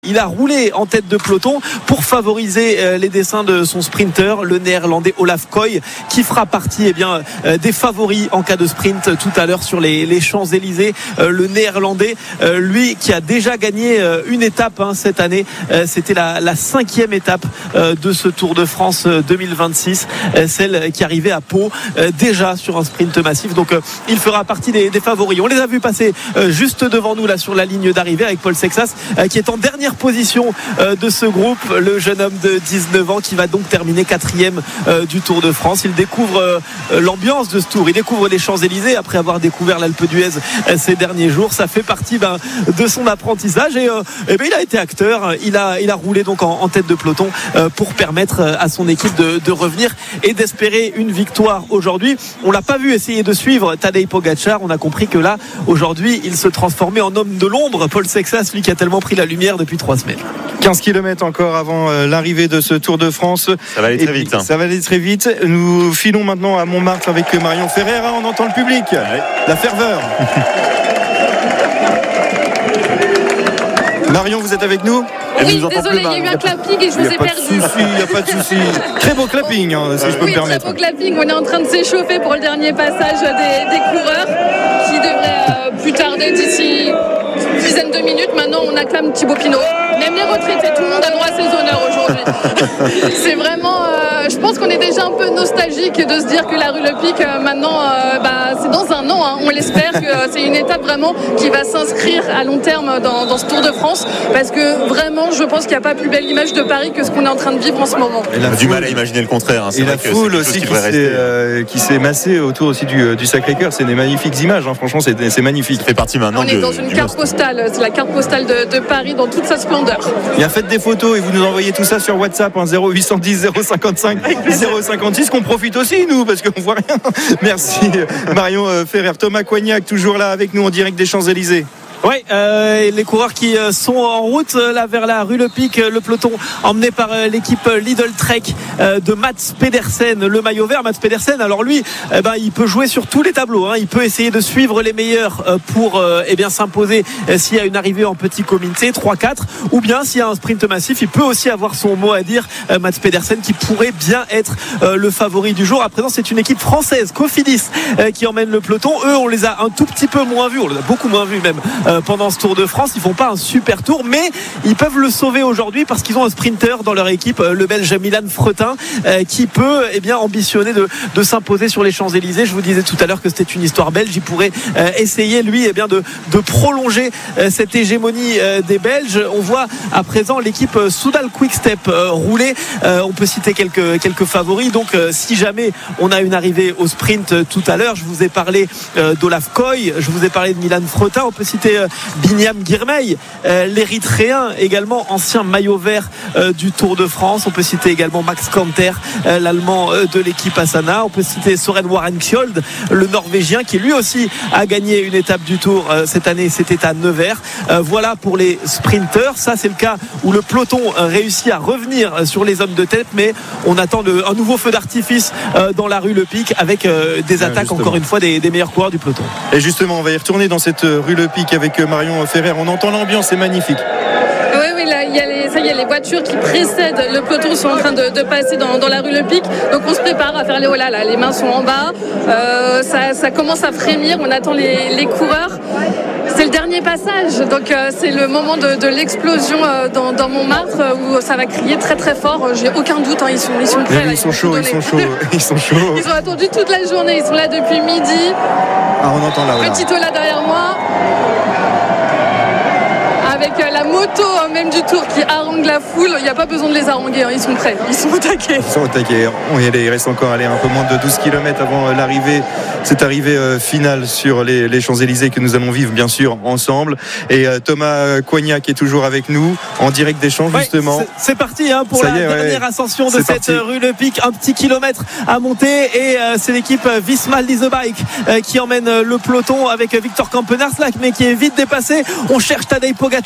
Il a roulé en tête de peloton pour favoriser les dessins de son sprinter, le néerlandais Olaf Koy, qui fera partie des favoris en cas de sprint tout à l'heure sur les Champs-Élysées. Le néerlandais, lui qui a déjà gagné une étape cette année, c'était la 5e étape de ce Tour de France 2026, celle qui arrivait à Pau, déjà sur un sprint massif. Donc il fera partie des favoris. On les a vus passer juste devant nous là sur la ligne d'arrivée avec Paul Sexas qui est en dernière position de ce groupe, le jeune homme de 19 ans qui va donc terminer 4e du Tour de France. Il découvre l'ambiance de ce Tour, il découvre les Champs-Élysées après avoir découvert l'Alpe d'Huez ces derniers jours. Ça fait partie de son apprentissage et il a été acteur. Il a roulé donc en tête de peloton pour permettre à son équipe de revenir et d'espérer une victoire aujourd'hui. On l'a pas vu essayer de suivre Tadej Pogačar. On a compris que là aujourd'hui il se transformait en homme de l'ombre. Paul Sexas, lui qui a tellement pris la lumière depuis 3 semaines. 15 km encore avant l'arrivée de ce Tour de France. Ça va aller très vite. Ça va aller très vite. Nous filons maintenant à Montmartre avec Marion Ferrer. On entend le public. Ouais. La ferveur. Marion, vous êtes avec nous? Oui, désolé, il y a eu un clapping et je vous ai perdu. Il n'y a pas de souci. Très beau clapping, si je peux me permettre. Très beau clapping. On est en train de s'échauffer pour le dernier passage des coureurs qui devrait plus tarder d'ici une dizaine de minutes. Maintenant, on acclame Thibaut Pinot. Même les retraités, tout le monde a droit à ses honneurs aujourd'hui. C'est vraiment... je pense qu'on est déjà un peu nostalgique de se dire que la Rue Le Pic, maintenant, c'est dans un an. On l'espère que c'est une étape vraiment qui va s'inscrire à long terme dans ce Tour de France. Parce que vraiment, je pense qu'il n'y a pas plus belle image de Paris que ce qu'on est en train de vivre en ce moment. On a du mal à imaginer le contraire. Et la foule aussi qui s'est massée autour aussi du Sacré-Cœur. C'est des magnifiques images. Franchement, c'est magnifique. Ça fait partie maintenant. On est dans une carte postale. C'est la carte postale de Paris dans toute sa splendeur. Bien, faites des photos et vous nous envoyez tout ça sur WhatsApp 0810 055 056 qu'on profite aussi nous parce qu'on voit rien. Merci Marion Ferrer. Thomas Coignac toujours là avec nous en direct des Champs-Élysées. Oui, les coureurs qui sont en route là vers la Rue Le Pic, le peloton emmené par l'équipe Lidl Trek de Mats Pedersen, le maillot vert. Mats Pedersen, alors lui, il peut jouer sur tous les tableaux. Il peut essayer de suivre les meilleurs pour s'imposer s'il y a une arrivée en petit comité 3-4, ou bien s'il y a un sprint massif, il peut aussi avoir son mot à dire. Mats Pedersen qui pourrait bien être le favori du jour. À présent, c'est une équipe française, Cofidis, qui emmène le peloton. Eux, on les a un tout petit peu moins vus, on les a beaucoup moins vus même. Pendant ce Tour de France, ils font pas un super tour, mais ils peuvent le sauver aujourd'hui parce qu'ils ont un sprinter dans leur équipe, le Belge Milan Fretin, qui peut ambitionner de s'imposer sur les Champs-Élysées. Je vous disais tout à l'heure que c'était une histoire belge. Il pourrait essayer lui de prolonger cette hégémonie des Belges. On voit à présent l'équipe Soudal Quick-Step rouler. On peut citer quelques favoris. Donc si jamais on a une arrivée au sprint tout à l'heure, je vous ai parlé d'Olaf Koy, je vous ai parlé de Milan Fretin. On peut citer Binyam Girmay, l'Érythréen également, ancien maillot vert du Tour de France. On peut citer également Max Kanter, l'Allemand de l'équipe Astana. On peut citer Søren Warnenkjold, le Norvégien, qui lui aussi a gagné une étape du Tour cette année. C'était à Nevers. Voilà pour les sprinteurs. Ça, c'est le cas où le peloton réussit à revenir sur les hommes de tête, mais on attend un nouveau feu d'artifice dans la Rue Le Pic avec des attaques, justement, encore une fois, des meilleurs coureurs du peloton. Et justement, on va y retourner dans cette Rue Le Pic avec Marion Ferrer. On entend l'ambiance, c'est magnifique. Oui, là, il y a les voitures qui précèdent le peloton sont en train de passer dans la Rue Le Pic. Donc on se prépare à faire les holas là. Les mains sont en bas. Ça commence à frémir. On attend les coureurs. C'est le dernier passage, donc c'est le moment de l'explosion dans Montmartre où ça va crier très très fort. J'ai aucun doute, ils sont prêts. Ils sont chauds. Ils ont attendu toute la journée. Ils sont là depuis midi. On entend là. Petit hola derrière moi. Avec la moto même du Tour qui harangue la foule, il n'y a pas besoin de les haranguer, ils sont prêts, ils sont au taquet. On y allait, il reste encore un peu moins de 12 km avant l'arrivée, cette arrivée finale sur les Champs-Élysées que nous allons vivre bien sûr ensemble. Et Thomas Coignac est toujours avec nous en direct des Champs, justement. C'est parti pour la dernière ascension de cette Rue Le Pic, un petit kilomètre à monter et c'est l'équipe Visma Lease Bike qui emmène le peloton avec Victor Kampenaars là, mais qui est vite dépassé. On cherche Tadej Pogačar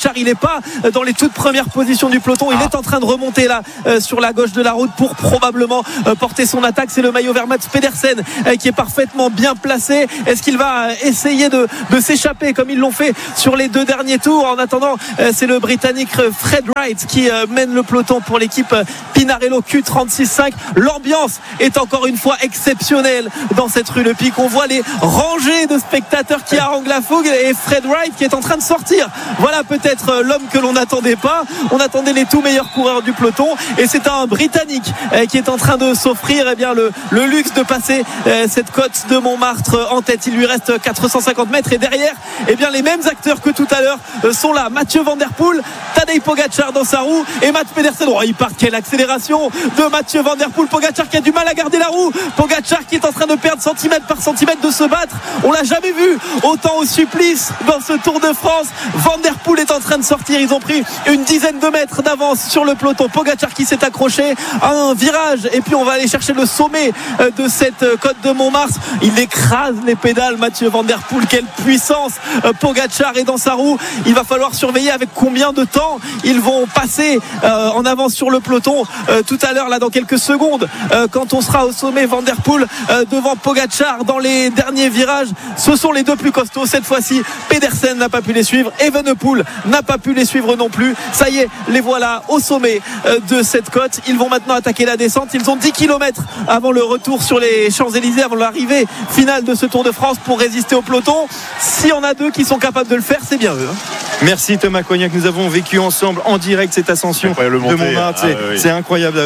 Pogačar, il n'est pas dans les toutes premières positions du peloton. Il est en train de remonter là sur la gauche de la route pour probablement porter son attaque. C'est le maillot vert Mats Pedersen qui est parfaitement bien placé. Est-ce qu'il va essayer de s'échapper comme ils l'ont fait sur les 2 derniers tours? En attendant, c'est le Britannique Fred Wright qui mène le peloton pour l'équipe Pinarello Q36.5. L'ambiance est encore une fois exceptionnelle dans cette rue Le Pic. On voit les rangées de spectateurs qui haranguent la fougue et Fred Wright qui est en train de sortir. Voilà peut-être l'homme que l'on n'attendait pas. On attendait les tout meilleurs coureurs du peloton et c'est un Britannique qui est en train de s'offrir le luxe de passer cette côte de Montmartre en tête. Il lui reste 450 mètres et derrière les mêmes acteurs que tout à l'heure sont là. Mathieu Van Der Poel, Tadej Pogačar dans sa roue et Mats Pedersen. Il part, quelle accélération de Mathieu Van Der Poel. Pogačar qui a du mal à garder la roue. Pogačar qui est en train de perdre centimètre par centimètre, de se battre. On l'a jamais vu autant au supplice dans ce Tour de France. Van Der Poel est en train de sortir. Ils ont pris une dizaine de mètres d'avance sur le peloton. Pogačar qui s'est accroché à un virage et puis on va aller chercher le sommet de cette côte de Montmartre. Il écrase les pédales, Mathieu Van Der Poel. Quelle puissance. Pogačar est dans sa roue. Il va falloir surveiller avec combien de temps ils vont passer en avance sur le peloton tout à l'heure, là dans quelques secondes, quand on sera au sommet. Van Der Poel devant Pogačar dans les derniers virages. Ce sont les deux plus costauds cette fois-ci. Pedersen n'a pas pu les suivre, Evenepoel n'a pas pu les suivre non plus. Ça y est, les voilà au sommet de cette côte. Ils vont maintenant attaquer la descente. Ils ont 10 km avant le retour sur les Champs-Élysées, avant l'arrivée finale de ce Tour de France pour résister au peloton. Si on a 2 qui sont capables de le faire, c'est bien eux. Merci Thomas Cognac, nous avons vécu ensemble en direct cette ascension de Montmartre. C'est incroyable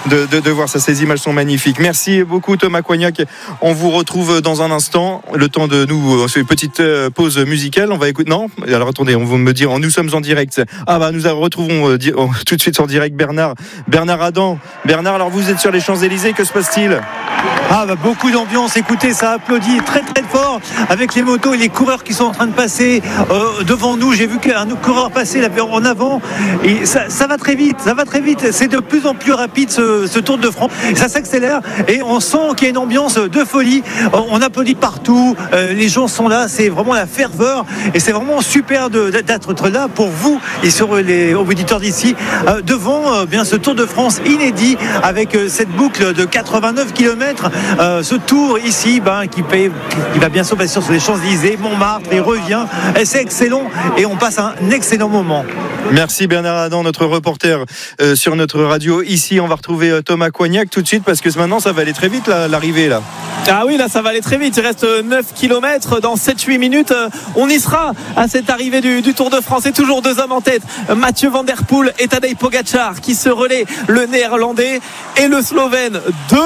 de voir ça, ces images sont magnifiques. Merci beaucoup Thomas Cognac. On vous retrouve dans un instant, le temps de nous faire une petite pause musicale. On va écouter, non, alors attendez, on va me dire, nous sommes en direct. Nous retrouvons tout de suite en direct Bernard Adam. Bernard, alors vous êtes sur les Champs-Élysées, que se passe-t-il? Beaucoup d'ambiance, écoutez, ça applaudit très très fort avec les motos et les coureurs qui sont en train de passer devant nous. J'ai vu qu'un coureur passer là en avant et ça va très vite, c'est de plus en plus rapide ce Tour de France, ça s'accélère et on sent qu'il y a une ambiance de folie. On applaudit partout, les gens sont là, c'est vraiment la ferveur et c'est vraiment super d'être là pour vous et sur les auditeurs d'ici devant bien ce Tour de France inédit avec cette boucle de 89 km, ce tour ici qui va bien sûr passer sur les Champs-Élysées, Montmartre et revient, et c'est excellent et on passe un excellent moment. Merci Bernard Adam, notre reporter sur notre radio. Ici on va retrouver Thomas Cognac tout de suite parce que maintenant ça va aller très vite l'arrivée là. Ah oui, là ça va aller très vite. Il reste 9 km dans 7-8 minutes. On y sera à cette arrivée du Tour de France. Et toujours 2 hommes en tête, Mathieu Van Der Poel et Tadej Pogačar qui se relaient, le néerlandais et le slovène.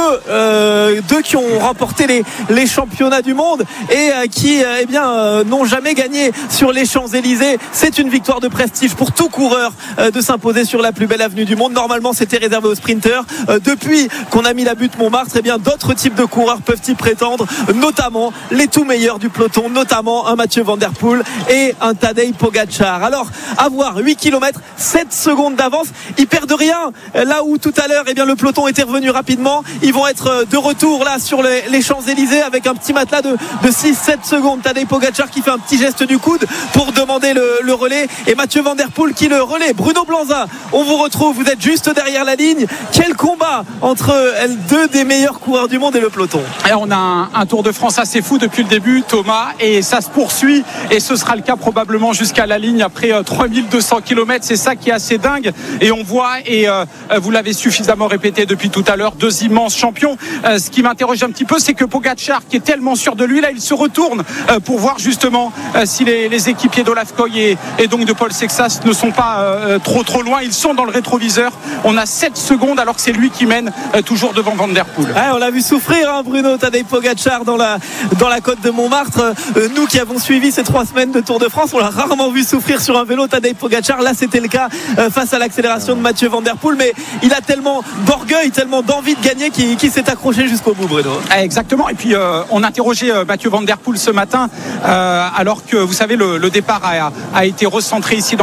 Deux qui ont remporté les championnats du monde et qui n'ont jamais gagné sur les Champs-Élysées. C'est une victoire de prestige pour tout coureur de s'imposer sur la plus belle avenue du monde. Normalement c'était réservé aux sprinteurs. Depuis qu'on a mis la butte Montmartre, d'autres types de coureurs peuvent y prétendre, notamment les tout meilleurs du peloton, notamment un Mathieu Van Der Poel et un Tadej Pogačar. Alors avoir 8 km, 7 secondes d'avance, ils perdent rien. Là où tout à l'heure le peloton était revenu rapidement, ils vont être de retour là sur les Champs-Élysées avec un petit matelas de 6-7 secondes. Tadej Pogačar qui fait un petit geste du coude pour demander le relais et Mathieu Van Der Poel qui le relaie. Bruno Blanza, on vous retrouve, vous êtes juste derrière la ligne. Quel combat entre 2 des meilleurs coureurs du monde et le peloton. Et on a un Tour de France assez fou depuis le début, Thomas, et ça se poursuit et ce sera le cas probablement jusqu'à la ligne après 3200 km. C'est ça qui est assez dingue et on voit, et vous l'avez suffisamment répété depuis tout à l'heure, 2 immenses champions. Ce qui m'interroge un petit peu, c'est que Pogačar, qui est tellement sûr de lui, là il se retourne pour voir justement si les équipiers d'Olaf Koy et donc de Paul Sexas ne sont pas trop loin. Ils sont dans le rétroviseur. On a 7 secondes alors que c'est lui qui mène toujours devant Van Der Poel. On l'a vu souffrir, Bruno, Tadej Pogačar dans la côte de Montmartre. Nous qui avons suivi ces 3 semaines de Tour de France, on l'a rarement vu souffrir sur un vélo, Tadej Pogačar. Là c'était le cas face à l'accélération de Mathieu Van Der Poel, mais il a tellement d'orgueil, tellement d'envie de gagner qui s'est accroché jusqu'au bout, Bruno. Exactement, et puis on interrogeait Mathieu Van Der Poel ce matin alors que vous savez le départ a été recentré ici dans la capitale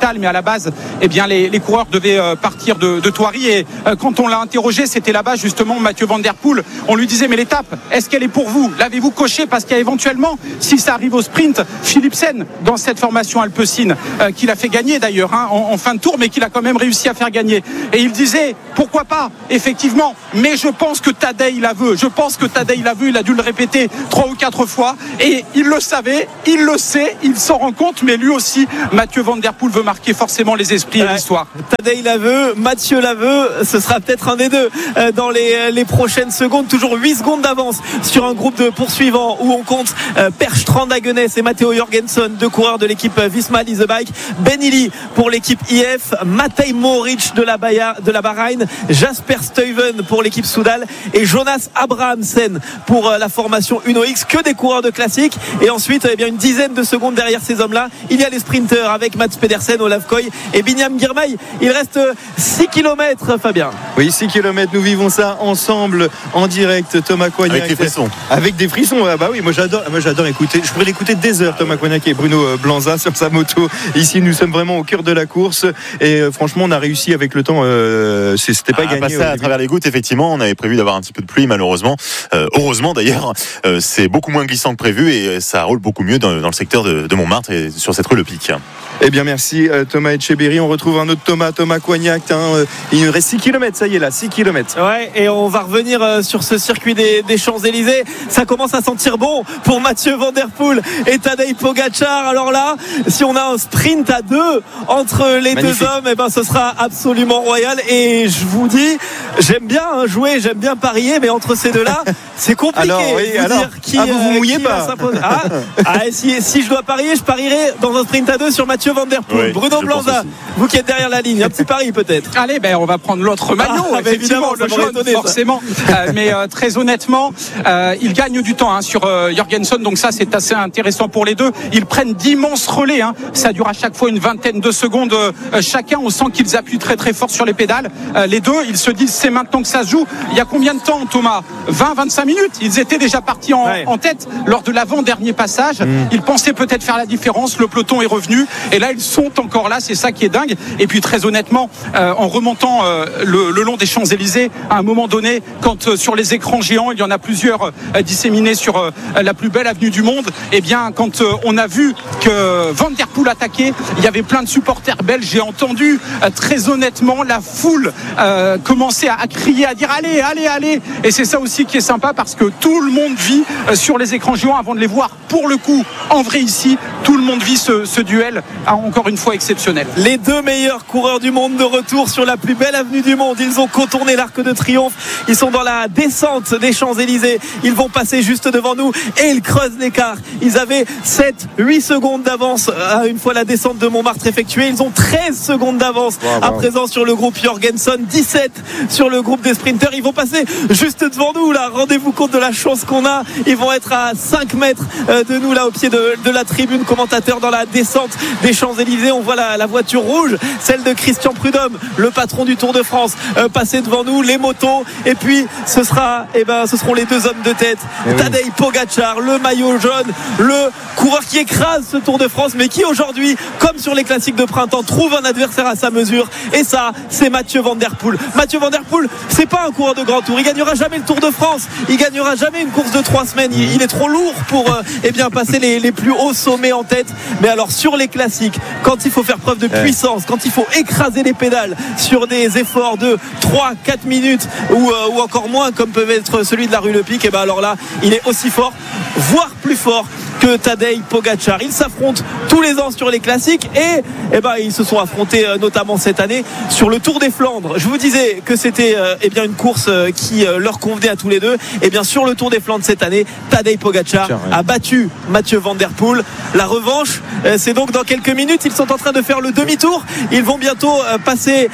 Cristal, mais à la base, eh bien, les coureurs devaient partir de Thoiry. Et quand on l'a interrogé, c'était là-bas justement Mathieu Van Der Poel. On lui disait, mais l'étape, est-ce qu'elle est pour vous? L'avez-vous coché? Parce qu'il y a éventuellement, si ça arrive au sprint, Philipsen dans cette formation alpecin, qu'il a fait gagner d'ailleurs en fin de tour, mais qu'il a quand même réussi à faire gagner. Et il disait, pourquoi pas, effectivement, mais je pense que Tadej la veut. Je pense que Tadej la veut. Il a dû le répéter 3 ou 4 fois. Et il le savait, il le sait, il s'en rend compte, mais lui aussi, Mathieu Van Der Poel veut marquer forcément les esprits et l'histoire. Tadej la veut, Mathieu la veut, ce sera peut-être un des deux dans les prochaines secondes. Toujours 8 secondes d'avance sur un groupe de poursuivants où on compte Per Strand Hagenes et Matteo Jorgensen, deux coureurs de l'équipe Visma Lease Bike, Ben Illy pour l'équipe IF, Matej Mohoric de la Bahreïn, Jasper Stuyven pour l'équipe Soudal et Jonas Abrahamsen pour la formation Uno X. Que des coureurs de classique. Et ensuite, eh bien, une dizaine de secondes derrière ces hommes-là, il y a les sprinters avec Mats Pedersen, Olaf Koy et Binyam Girmay. Il reste 6 km, Fabien. Oui, 6 km, nous vivons ça ensemble en direct. Thomas Coignac. Avec des frissons. Avec des frissons. Ah bah oui, moi j'adore écouter. Je pourrais l'écouter des heures, Thomas Coignac et Bruno Blanza sur sa moto. Ici, nous sommes vraiment au cœur de la course. Et franchement, on a réussi avec le temps. C'était pas gagné. Passer à travers les gouttes, effectivement, on avait prévu d'avoir un petit peu de pluie, malheureusement. Heureusement d'ailleurs, c'est beaucoup moins glissant que prévu et ça roule beaucoup mieux dans le secteur de Montmartre et sur cette rue Le Pic. Eh bien merci Thomas Etcheberry. On retrouve un autre Thomas Coignac. Il nous reste 6 km, ça y est là, 6 km. Ouais, et on va revenir sur ce circuit des Champs-Élysées. Ça commence à sentir bon pour Mathieu Van Der Poel et Tadej Pogačar. Alors là, si on a un sprint à 2 entre les Magnifique. deux hommes, eh ben ce sera absolument royal. Et je vous dis, j'aime bien jouer, j'aime bien parier, mais entre ces deux-là, c'est compliqué. Alors, oui, de alors, dire qui, vous mouillez qui pas. va s'imposer. Si je dois parier, je parierai dans un sprint à 2 sur Mathieu Van Der Poel. Oui, Bruno je Blanza, pense aussi. vous qui êtes derrière la ligne, un petit pari peut-être. Allez, on va prendre l'autre maillot, effectivement, évidemment, le ça m'aurait jaune, étonné, ça. forcément. Mais très honnêtement, il gagne du temps sur Jorgensen, donc ça c'est assez intéressant pour les deux. Ils prennent d'immenses relais, ça dure à chaque fois une vingtaine de secondes chacun. On sent qu'ils appuient très très fort sur les pédales. Les deux, ils se disent c'est maintenant que ça se joue. Il y a combien de temps, Thomas? 20-25 minutes. Ils étaient déjà partis en tête lors de l'avant-dernier passage. Ils pensaient peut-être faire la différence. Le peloton est revenu et là ils sont encore là. C'est ça qui est dingue. Et puis très honnêtement, en remontant le long des Champs-Élysées, à un moment donné, quand sur les écrans géants, il y en a plusieurs disséminés sur la plus belle avenue du monde, eh bien quand on a vu que Van Der Poel attaquait, il y avait plein de supporters belges. J'ai entendu très honnêtement la foule commencer à crier, à dire allez, allez, allez. Et c'est ça aussi qui est sympa parce que tout le monde vit sur les écrans géants avant de les voir pour le coup en vrai ici. Tout le monde vit ce duel encore une fois exceptionnel. Les deux meilleurs coureurs du monde de retour sur la plus belle avenue du monde. Ils ont contourné l'Arc de Triomphe. Ils sont dans la descente des Champs-Élysées. Ils vont passer juste devant nous et ils creusent l'écart. Ils avaient 7-8 secondes d'avance une fois la descente de Montmartre effectuée. Ils ont 13 secondes d'avance à présent sur le groupe Jorgensen, 17 sur le groupe des sprinters. Ils vont passer juste devant nous là. Rendez-vous compte de la chance qu'on a. Ils vont être à 5 mètres de nous là au pied de la tribune commentateur dans la descente des Champs-Élysées. On voit la voiture rouge, celle de Christian Prudhomme, le patron du Tour de France, passer devant nous, les motos, et puis ce seront les deux hommes de tête, Tadej Pogačar, le maillot jaune, le coureur qui écrase ce Tour de France, mais qui aujourd'hui, comme sur les classiques de printemps, trouve un adversaire à sa mesure, et ça, c'est Mathieu Van Der Poel. Mathieu Van Der Poel, c'est pas un coureur de grand tour, il gagnera jamais le Tour de France, il gagnera jamais une course de 3 semaines, il est trop lourd pour passer les plus hauts sommets en tête. Mais alors sur les classiques, quand il faut faire preuve de puissance, quand il faut écraser les pédales sur des efforts de 3-4 minutes ou encore moins comme peut être celui de la rue Le Pic, et alors là il est aussi fort, voire plus fort que Tadej Pogačar. Ils s'affrontent tous les ans sur les classiques et ils se sont affrontés notamment cette année sur le Tour des Flandres. Je vous disais que c'était une course qui leur convenait à tous les deux. Et bien sur le Tour des Flandres cette année, Tadej Pogačar a battu Mathieu Van Der Poel. La revanche, c'est donc dans quelques minutes. Ils sont en train de faire le demi-tour. Ils vont bientôt passer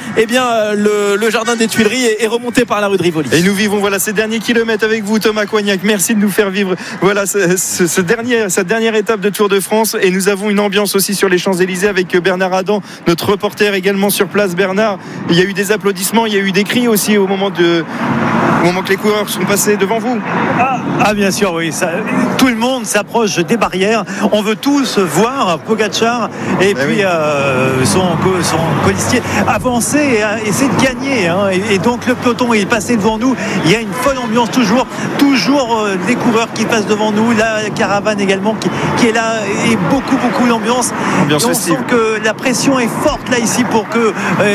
le jardin des Tuileries et remonter par la rue de Rivoli. Et nous vivons ces derniers kilomètres avec vous, Thomas Coignac. Merci de nous faire vivre cette sa dernière étape de Tour de France et nous avons une ambiance aussi sur les Champs-Élysées avec Bernard Adam, notre reporter également sur place. Bernard, il y a eu des applaudissements, il y a eu des cris aussi au moment que les coureurs sont passés devant vous. Ah bien sûr, oui. Tout le monde s'approche des barrières. On veut tous voir Pogačar et puis son colistier avancer et essayer de gagner. Hein. Et donc le peloton est passé devant nous. Il y a une folle ambiance toujours les coureurs qui passent devant nous. La caravane également qui est là et beaucoup d'ambiance. Ambiance on festive. sent que la pression est forte là ici pour que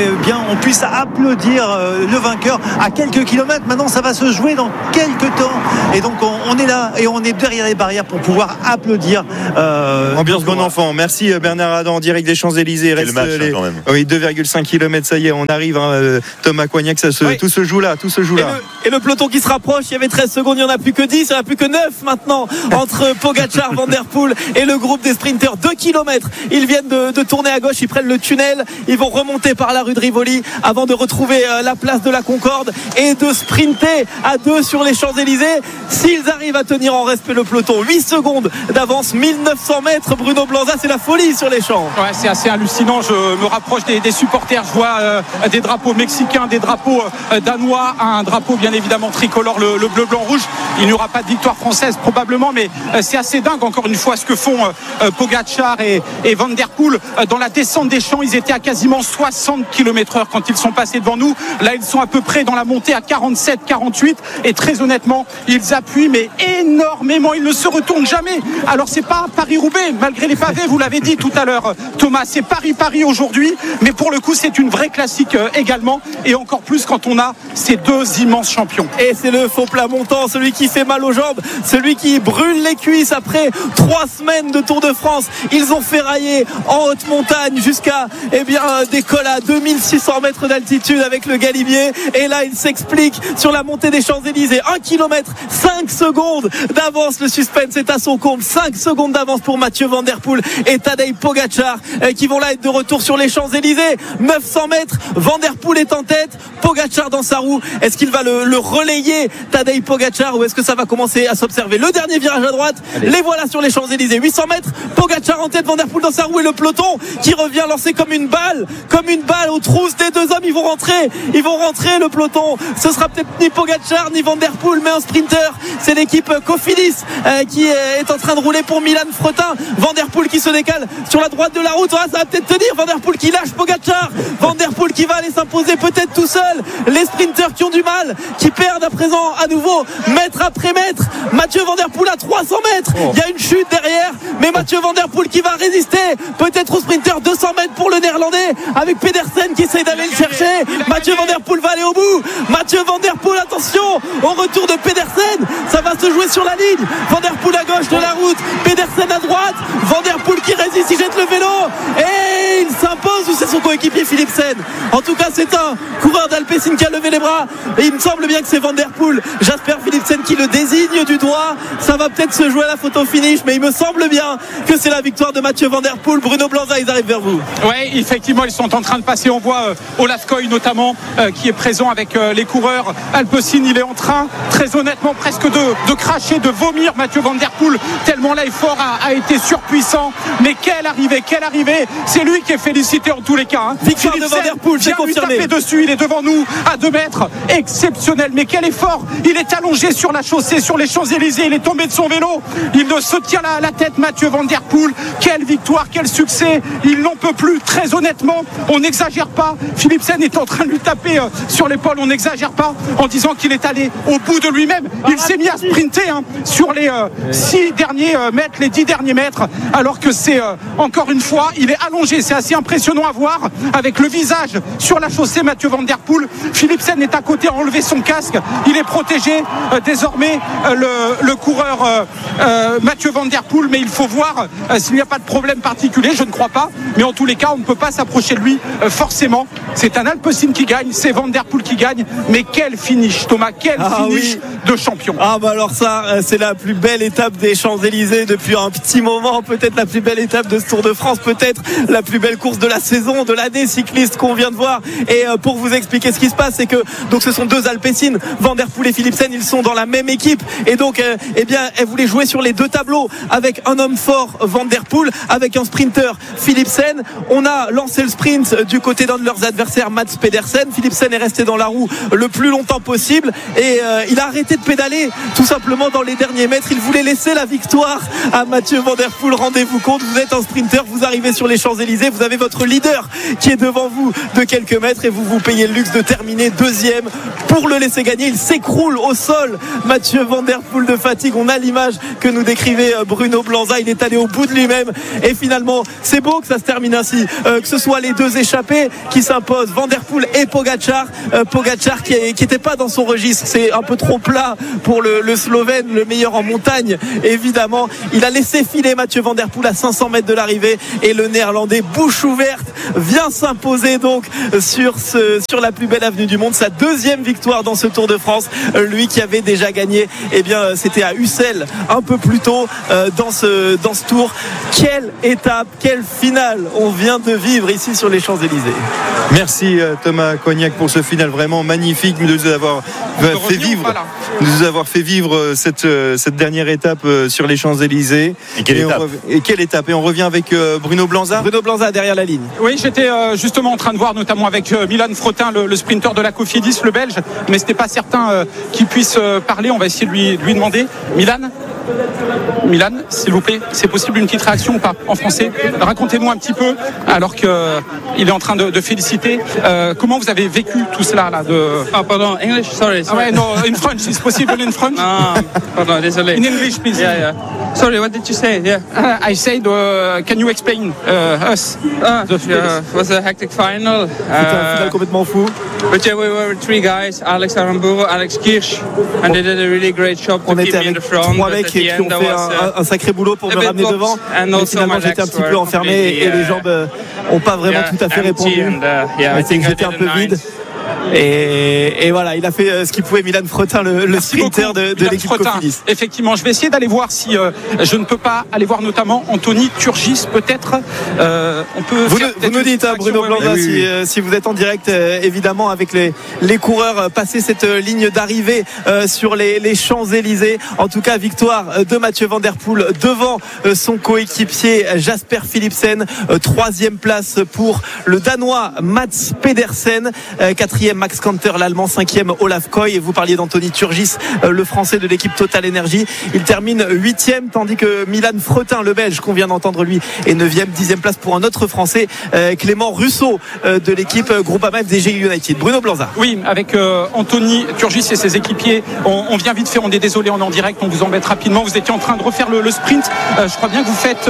on puisse applaudir le vainqueur à quelques kilomètres. Maintenant, ça va se jouer dans quelques temps. Et donc on est là et on est derrière les barrières pour pouvoir applaudir. Ambiance bon enfant. Merci Bernard Adam en direct des Champs-Élysées. Et le match quand même. Oui, 2,5 km, ça y est, on arrive. Thomas Coignac, tout se joue là. Et le peloton qui se rapproche, il y avait 13 secondes, il n'y en a plus que 10, il n'y en a plus que 9 maintenant entre Pogačar, Van Der Poel et le groupe des sprinters. 2 km, ils viennent de tourner à gauche, ils prennent le tunnel, ils vont remonter par la rue de Rivoli avant de retrouver la place de la Concorde et de sprinter à 2 sur les Champs-Élysées. S'ils arrivent à tenir en respect le peloton, 8 secondes d'avance, 1900 mètres. Bruno Blanza, c'est la folie sur les champs. Ouais, c'est assez hallucinant. Je me rapproche des supporters. Je vois des drapeaux mexicains, des drapeaux danois, un drapeau bien évidemment tricolore, le bleu, blanc, rouge. Il n'y aura pas de victoire française probablement, mais c'est assez dingue encore une fois ce que font Pogačar et Van Der Poel. Dans la descente des champs, ils étaient à quasiment 60 km/h quand ils sont passés devant nous. Là, ils sont à peu près dans la montée à 47, 48 et très honnêtement, ils appuient mais énormément. Ils ne se retournent jamais. Alors c'est pas Paris-Roubaix malgré les pavés, vous l'avez dit tout à l'heure Thomas, c'est Paris aujourd'hui, mais pour le coup c'est une vraie classique également, et encore plus quand on a ces deux immenses champions. Et c'est le faux plat montant, celui qui fait mal aux jambes, celui qui brûle les cuisses après 3 semaines de Tour de France. Ils ont ferraillé en haute montagne jusqu'à des cols à 2600 mètres d'altitude avec le Galibier, et là il s'explique sur la montée des Champs-Élysées. 1 km, 5 secondes d'avance, le suspense est à son comble. 5 secondes d'avance pour Mathieu Van Der Poel et Tadej Pogačar qui vont là être de retour sur les Champs-Élysées. 900 mètres, Van Der Poel est en tête, Pogačar dans sa roue. Est-ce qu'il va le relayer, Tadej Pogačar, ou est-ce que ça va commencer à s'observer? Le dernier virage à droite, les voilà sur les Champs-Élysées. 800 mètres, Pogačar en tête, Van Der Poel dans sa roue, et le peloton qui revient lancer comme une balle aux trousses des deux hommes. Ils vont rentrer le peloton. Ce sera peut-être ni Pogačar ni Van Der Poel, mais un sprinter. C'est l'équipe Cofidis qui est en train de rouler pour Milan Fretin. Van Der Poel qui se décale sur la droite de la route. Ça va peut-être tenir. Van Der Poel qui lâche Pogačar. Van Der Poel qui va aller s'imposer peut-être tout seul. Les sprinters qui ont du mal, qui perdent à présent à nouveau mètre après mètre. Mathieu Van Der Poel à 300 mètres. Il y a une chute derrière, mais Mathieu Van Der Poel qui va résister peut-être au sprinter. 200 mètres pour le néerlandais avec Pedersen qui essaye d'aller le chercher. Mathieu Van Der Poel va aller au bout. Mathieu Van Der Poel, attention au retour de Pedersen, ça va se jouer sur la ligne. Van Der Poel à gauche de la route, Pedersen à droite. Van Der Poel qui résiste, il jette le vélo et il s'impose, ou c'est son coéquipier Philipsen? En tout cas, c'est un coureur d'Alpecin qui a levé les bras, et il me semble bien que c'est Van Der Poel, Jasper Philipsen qui le désigne du doigt. Ça va peut-être se jouer à la photo finish, mais il me semble bien que c'est la victoire de Mathieu Van Der Poel. Bruno Blanza, ils arrivent vers vous. Oui, effectivement, ils sont en train de passer. On voit Olaf Koy notamment qui est présent avec les coureurs Alpecin. Il est en train, très honnêtement, presque de cracher, de vomir Mathieu Van Der Poel, tellement l'effort a été surpuissant. Mais quelle arrivée, c'est lui qui est félicité en tous les cas. Victoire de Van Der Poel, c'est confirmé. Taper dessus, il est devant nous à 2 mètres, exceptionnel. Mais quel effort, il est allongé sur la chaussée, sur les Champs-Élysées, il est tombé de son vélo, il ne se tient la tête, Mathieu Van Der Poel. Quelle victoire, quel succès, il n'en peut plus, très honnêtement, on n'exagère pas. Philipsen est en train de lui taper sur l'épaule, on n'exagère pas en disant qu'il est allé au bout de lui-même. Il s'est mis à sprinter sur les 6 derniers mètres, les 10 derniers mètres, alors que c'est encore une fois, il est allongé. C'est assez impressionnant à voir avec le visage sur la chaussée, Mathieu Van Der Poel. Philipsen est à côté, a enlevé son casque, il est protégé désormais, le coureur Mathieu Van Der Poel, mais il faut voir s'il n'y a pas de problème particulier. Je ne crois pas, mais en tous les cas on ne peut pas s'approcher de lui forcément. C'est un Alpecin qui gagne, c'est Van Der Poel qui gagne. Mais quel finish, Thomas, quel finish de champion. Ah bah alors ça, c'est la plus belle étape des Champs-Élysées depuis un petit moment, peut-être la plus belle étape de ce Tour de France, peut-être la plus belle course de la saison, de l'année cycliste qu'on vient de voir. Et pour vous expliquer ce qui se passe, c'est que donc ce sont deux Alpecin, Van Der Poel et Philipsen, ils sont dans la même équipe et donc eh bien elle voulait jouer sur les deux tableaux avec un homme fort, Van Der Poel, avec un sprinter, Philipsen. On a lancé le sprint du côté d'un de leurs adversaires, Mats Pedersen. Philipsen est resté dans la roue le plus longtemps possible et il a arrêté de pédaler tout simplement dans les derniers mètres. Il voulait laisser la victoire à Mathieu Van Der Poel. Rendez-vous compte, vous êtes un sprinter, vous arrivez sur les Champs-Élysées, vous avez votre leader qui est devant vous de quelques mètres et vous vous payez le luxe de terminer deuxième pour le laisser gagner. Il s'écroule au sol, Mathieu Van Der Poel, de fatigue. On a l'image que nous décrivait Bruno Blanza. Il est allé au bout de lui-même et finalement c'est beau que ça se termine ainsi, que ce soit les deux échappés qui s'imposent, Van Der Poel et Pogačar. Pogačar qui n'était pas dans son registre, c'est un peu trop plat pour le Slovène, le meilleur en montagne évidemment. Il a laissé filer Mathieu Van Der Poel à 500 mètres de l'arrivée et le Néerlandais bouche ouverte vient s'imposer donc sur la plus belle avenue du monde, sa deuxième victoire dans ce Tour de France. Lui qui avait déjà gagné, eh bien c'était à Ussel un peu plus tôt dans ce Tour. Quelle étape, quelle finale on vient de vivre ici sur les Champs-Élysées. Merci Thomas Cognac pour ce final vraiment magnifique, de nous avoir fait vivre cette dernière étape sur les Champs-Élysées. Et quelle étape. Et on revient avec Bruno Blanza. Bruno Blanza derrière la ligne. Oui, j'étais justement en train de voir notamment avec Milan Fretin, le sprinter de la Cofidis, le Belge, mais c'était pas certain qu'il puisse parler. On va essayer de lui demander. Milan, s'il vous plaît, c'est possible une petite réaction ou pas en français? Racontez-nous un petit peu, alors qu'il est en train de féliciter. Comment vous avez vécu tout cela là pardon, English, sorry. Ah ouais, no, in French, it's possible in French? Pardon, désolé. In English, please. Yeah. Sorry, what did you say? Yeah. I said, can you explain us? It was a hectic final. C'était un final complètement fou. But yeah, we were three guys, Alex Aramburu, Alex Kirsch, and they did a really great job to keep me in the front. Trois mecs qui ont fait un sacré boulot pour me ramener devant. Mais finalement, j'étais un petit peu enfermé et les jambes n'ont pas vraiment tout à fait répondu. J'étais un peu vide. Et voilà, il a fait ce qu'il pouvait, Milan Fretin, le sprinter de l'équipe Cofidis. Effectivement, je vais essayer d'aller voir si je ne peux pas aller voir notamment Anthony Turgis, peut-être. On peut. Vous nous dites, Bruno Blanza, si vous êtes en direct, évidemment, avec les coureurs passer cette ligne d'arrivée sur les Champs-Élysées. En tout cas, victoire de Mathieu Van Der Poel devant son coéquipier Jasper Philipsen. Troisième place pour le Danois Mats Pedersen. Quatrième Max Kanter, l'Allemand. Cinquième Olaf Koy. Et vous parliez d'Anthony Turgis, le Français de l'équipe Total Energy. Il termine 8e, tandis que Milan Fretin, le Belge qu'on vient d'entendre, lui, est 9e. 10e place pour un autre Français, Clément Russo, de l'équipe Groupama FDJ United. Bruno Blanza. Oui, avec Anthony Turgis et ses équipiers. On vient vite fait, on est désolé, on est en direct, on vous embête rapidement. Vous étiez en train de refaire le sprint. Je crois bien que vous faites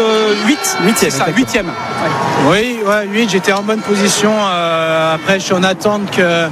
8e. Oui, 8, j'étais en bonne position. Après, je suis en attente qu'un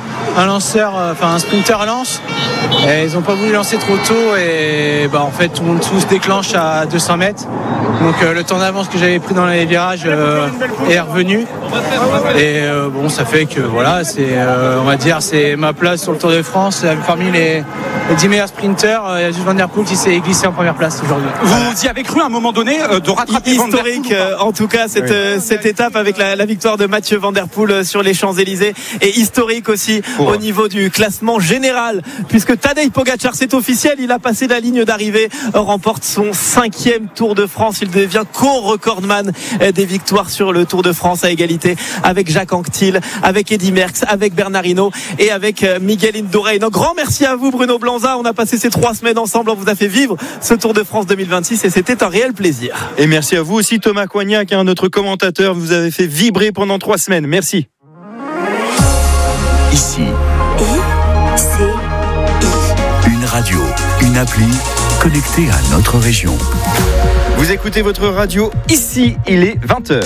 un sprinter lance. Et ils n'ont pas voulu lancer trop tôt. Et en fait, tout se déclenche à 200 mètres. Donc, le temps d'avance que j'avais pris dans les virages est revenu. Et ça fait que voilà, on va dire, c'est ma place sur le Tour de France. Parmi les 10 meilleurs sprinters, il y a juste Van Der Poel qui s'est glissé en première place aujourd'hui. Vous y avez cru à un moment donné de rattraper historique, en tout cas, cette étape avec la victoire de Mathieu Van Der Poel sur les Champs-Élysées, et historique aussi au niveau du classement général, puisque Tadej Pogačar, c'est officiel, il a passé la ligne d'arrivée, remporte son 5e Tour de France. Il devient co-recordman des victoires sur le Tour de France, à égalité avec Jacques Anquetil, avec Eddy Merckx, avec Bernard Hinault et avec Miguel Indurain. Un grand merci à vous, Bruno Blanza. On a passé ces 3 semaines ensemble, on vous a fait vivre ce Tour de France 2026 et c'était un réel plaisir. Et merci à vous aussi, Thomas Cognac, notre commentateur. Vous avez fait vibrer pendant 3 semaines. Merci. Ici, une radio, une appli connectée à notre région. Vous écoutez votre radio. Ici, il est 20h.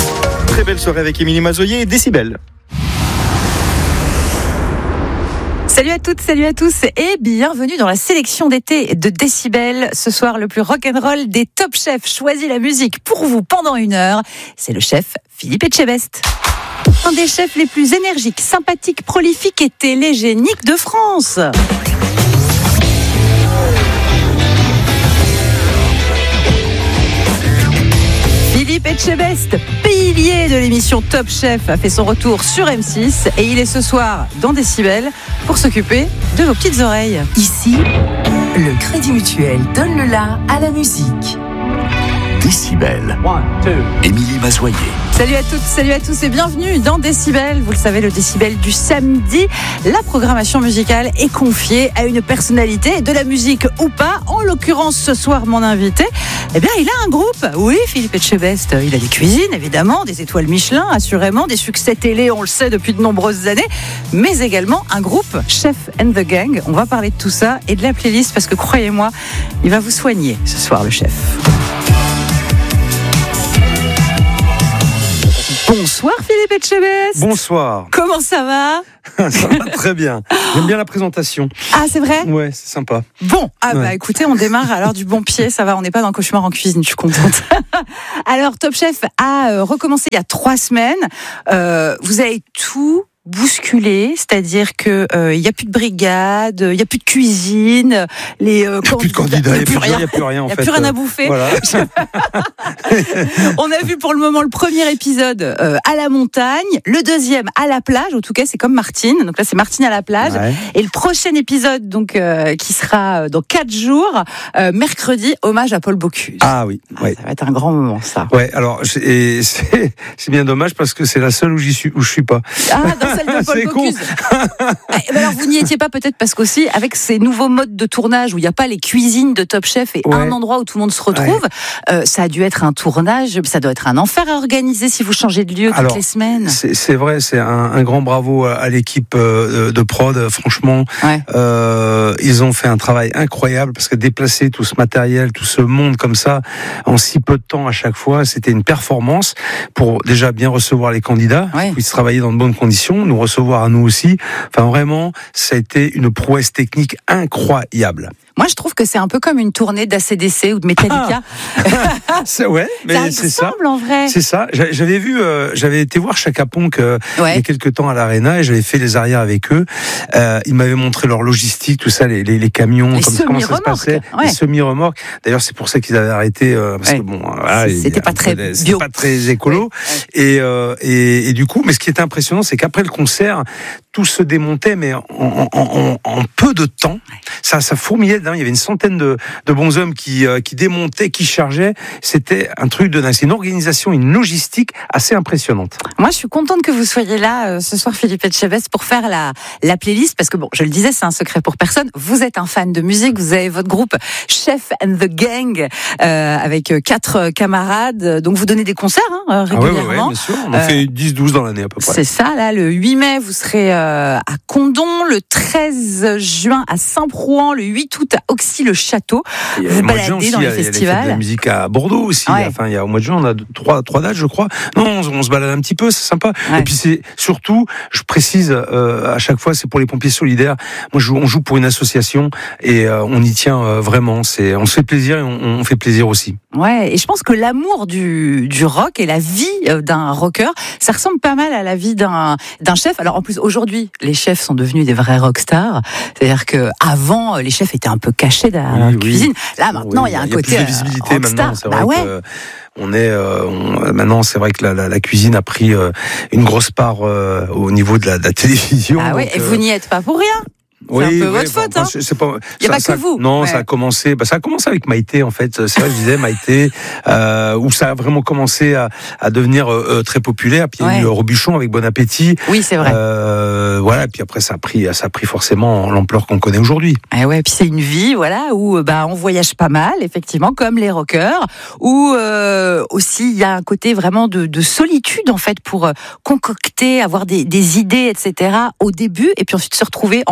Très belle soirée avec Émilie Mazoyer et Décibel. Salut à toutes, salut à tous et bienvenue dans la sélection d'été de Décibel. Ce soir, le plus rock'n'roll des top chefs choisit la musique pour vous pendant 1 heure. C'est le chef Philippe Etchebest. Un des chefs les plus énergiques, sympathiques, prolifiques et télégéniques de France. Philippe Etchebest, pilier de l'émission Top Chef, a fait son retour sur M6 et il est ce soir dans Décibel pour s'occuper de vos petites oreilles. Ici, le Crédit Mutuel donne le la à la musique. Décibel. Émilie Mazoyer. Salut à toutes, salut à tous et bienvenue dans Décibel. Vous le savez, le Décibel du samedi, la programmation musicale est confiée à une personnalité, de la musique ou pas. En l'occurrence, ce soir, mon invité, eh bien, il a un groupe. Oui, Philippe Etchebest, il a des cuisines, évidemment, des étoiles Michelin, assurément, des succès télé, on le sait depuis de nombreuses années, mais également un groupe, Chef and the Gang. On va parler de tout ça et de la playlist parce que, croyez-moi, il va vous soigner ce soir, le chef. Bonsoir Philippe Etchebest. Bonsoir. Comment ça va? Ça va très bien. J'aime bien la présentation. Ah, c'est vrai? Ouais, c'est sympa. Bon, écoutez, on démarre alors du bon pied, ça va, on n'est pas dans Cauchemar en cuisine, je suis contente. Alors, Top Chef a recommencé il y a 3 semaines. Vous avez tout bousculé, c'est-à-dire que il y a plus de brigade, il y a plus de cuisine, il y a plus de candidats, il y a plus rien en fait. Il y a plus rien à bouffer. Voilà. On a vu pour le moment le premier épisode à la montagne, le deuxième à la plage, en tout cas c'est comme Martine, donc là c'est Martine à la plage, et le prochain épisode donc qui sera dans 4 jours, mercredi, hommage à Paul Bocuse. Ah oui, ouais. Ça va être un grand moment ça. Ouais, alors c'est bien dommage parce que c'est la seule où je suis pas. Ah, dans celle de Paul Bocuse. Alors vous n'y étiez pas peut-être parce qu'aussi avec ces nouveaux modes de tournage où il n'y a pas les cuisines de Top Chef et un endroit où tout le monde se retrouve, ça a dû être un tournage, ça doit être un enfer à organiser si vous changez de lieu toutes les semaines. C'est vrai, c'est un grand bravo à l'équipe de prod, franchement. Ils ont fait un travail incroyable parce que déplacer tout ce matériel, tout ce monde comme ça, en si peu de temps à chaque fois, c'était une performance pour déjà bien recevoir les candidats, qu'ils puissent travailler dans de bonnes conditions, nous recevoir à nous aussi. Enfin, vraiment, ça a été une prouesse technique incroyable. Moi, je trouve que c'est un peu comme une tournée d'ACDC ou de Metallica. Mais c'est ça. En vrai. C'est ça. J'avais été voir Chaka Ponk il y a quelques temps à l'Arena et j'avais fait les arrières avec eux. Ils m'avaient montré leur logistique, tout ça, les camions, comment ça se passait, les semi-remorques. D'ailleurs, c'est pour ça qu'ils avaient arrêté parce que bon, c'était pas très bio, c'était pas très écolo. Et du coup, mais ce qui était impressionnant, c'est qu'après le concert, tout se démontait, mais en peu de temps, ça fourmillait. Il y avait une centaine de bonshommes qui démontaient, qui chargeaient. C'était un truc de dingue. C'est une organisation, une logistique assez impressionnante. Moi, je suis contente que vous soyez là ce soir, Philippe Etchebest, pour faire la playlist. Parce que bon, je le disais, c'est un secret pour personne. Vous êtes un fan de musique. Vous avez votre groupe Chef and the Gang avec 4 camarades. Donc, vous donnez des concerts régulièrement. Oui, bien sûr. On en fait 10-12 dans l'année à peu près. C'est ça. Là, le 8 mai, vous serez à Condom. Le 13 juin à Saint-Prouan. Le 8 août à Auxy-le-Château. Vous baladez dans les festivals. Il y a de la musique à Bordeaux aussi. Enfin, il y a au mois de juin, on a 3 dates, je crois. Non, on se balade un petit peu, c'est sympa. Et puis c'est surtout, je précise à chaque fois, c'est pour les pompiers solidaires. Moi, on joue pour une association et on y tient vraiment. On se fait plaisir et on fait plaisir aussi. Ouais, et je pense que l'amour du rock et la vie d'un rocker, ça ressemble pas mal à la vie d'un chef. Alors en plus, aujourd'hui, les chefs sont devenus des vrais rockstars. C'est-à-dire que avant, les chefs étaient un peu cachés dans la cuisine. Là, maintenant, il y a un côté plus de visibilité rockstar. Maintenant. C'est vrai que maintenant, c'est vrai que la cuisine a pris une grosse part au niveau de la télévision. Ah oui, et vous n'y êtes pas pour rien. C'est un peu votre faute, hein. Il n'y a pas que vous. Non, ça a commencé avec Maïté, en fait. C'est vrai, je disais Maïté, où ça a vraiment commencé à devenir très populaire. Puis il y a eu Robuchon avec Bon Appétit. Oui, c'est vrai. Voilà. Puis après, ça a pris forcément l'ampleur qu'on connaît aujourd'hui. Et ouais. Puis c'est une vie, voilà, où on voyage pas mal, effectivement, comme les rockers, où aussi il y a un côté vraiment de solitude, en fait, pour concocter, avoir des idées, etc. au début, et puis ensuite se retrouver en groupe.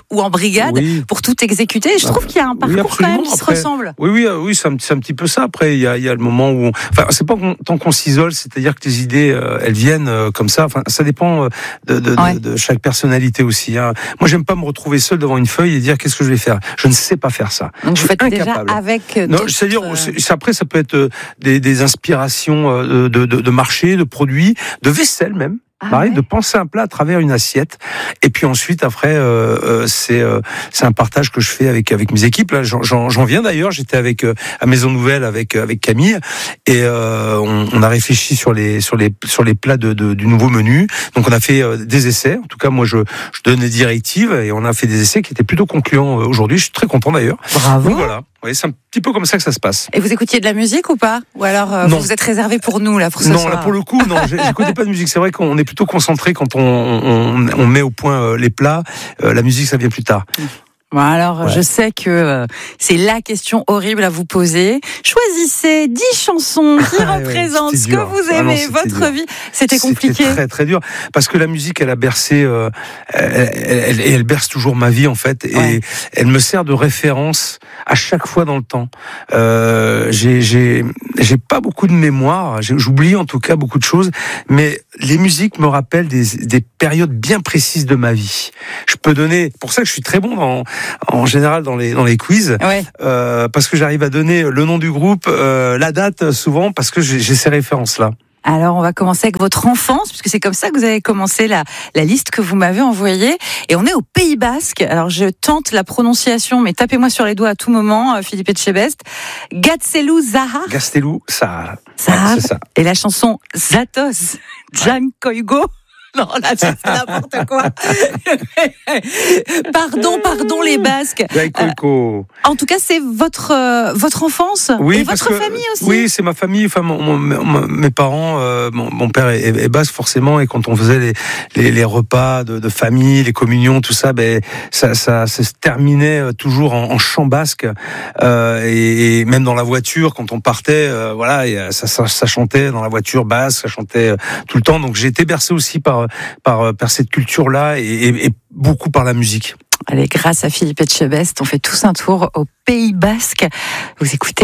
ou en brigade pour tout exécuter. Je trouve qu'il y a un parcours quand même qui se ressemble. Oui, c'est un petit peu ça. Après, il y a le moment où, enfin, c'est pas tant qu'on s'isole, c'est-à-dire que les idées, elles viennent comme ça. Enfin, ça dépend de chaque personnalité aussi. Hein. Moi, j'aime pas me retrouver seul devant une feuille et dire qu'est-ce que je vais faire. Je ne sais pas faire ça. Donc, vous faites déjà avec. Non, c'est-à-dire, après, ça peut être des inspirations de marché, de produits, de vaisselle même. Pareil, de penser un plat à travers une assiette. Et puis ensuite, après, c'est un partage que je fais avec mes équipes. Là, j'en viens d'ailleurs. J'étais à Maison Nouvelle avec Camille et on a réfléchi sur les plats du nouveau menu. Donc on a fait des essais. En tout cas, moi, je donne des directives et on a fait des essais qui étaient plutôt concluants aujourd'hui. Je suis très content d'ailleurs. Bravo. Donc voilà. Oui, c'est un petit peu comme ça que ça se passe. Et vous écoutiez de la musique ou pas? Ou alors vous êtes réservé pour nous là pour ce soir? Non, là pour le coup, non, j'écoutais pas de musique. C'est vrai qu'on est plutôt concentré quand on met au point les plats. La musique, ça vient plus tard. Bon, alors, je sais que c'est la question horrible à vous poser. Choisissez 10 chansons qui représentent ce que vous aimez, votre vie. C'était compliqué. C'était très, très dur. Parce que la musique, elle a bercé, elle berce toujours ma vie, en fait. Et elle me sert de référence à chaque fois dans le temps. J'ai pas beaucoup de mémoire. J'oublie, en tout cas, beaucoup de choses. Mais les musiques me rappellent des périodes bien précises de ma vie. Je peux donner, pour ça que je suis très bon en général dans les quiz, parce que j'arrive à donner le nom du groupe, la date souvent, parce que j'ai ces références-là. Alors, on va commencer avec votre enfance, puisque c'est comme ça que vous avez commencé la liste que vous m'avez envoyée. Et on est au Pays Basque. Alors, je tente la prononciation, mais tapez-moi sur les doigts à tout moment, Philippe Etchebest. Gaztelu Zaha. Gaztelu Zaha. C'est ça. Et la chanson Zatos, Jan Koigo. Non, là, c'est n'importe quoi. Pardon, les Basques. En tout cas, c'est votre enfance et votre famille aussi. Oui, c'est ma famille. Enfin, mes parents, mon père est basque forcément, et quand on faisait les repas de famille, les communions, tout ça, ça se terminait toujours en chant basque. Et même dans la voiture, quand on partait, ça chantait dans la voiture basque, ça chantait tout le temps. Donc j'ai été bercé aussi par cette culture-là et beaucoup par la musique. Allez, grâce à Philippe Etchebest, on fait tous un tour au Pays Basque. Vous écoutez